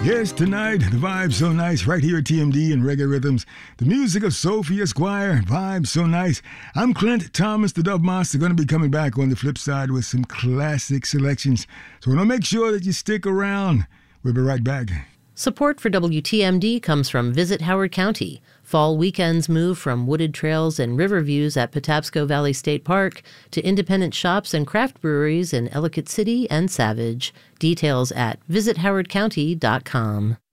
Yes, tonight, the vibe's so nice right here at TMD and Reggae Rhythms. The music of Sophie Esquire, vibe so nice. I'm Clint Thomas, the Dub Master, going to be coming back on the flip side with some classic selections. So we're going to make sure that you stick around. We'll be right back. Support for WTMD comes from Visit Howard County. Fall weekends move from wooded trails and river views at Patapsco Valley State Park to independent shops and craft breweries in Ellicott City and Savage. Details at visithowardcounty.com.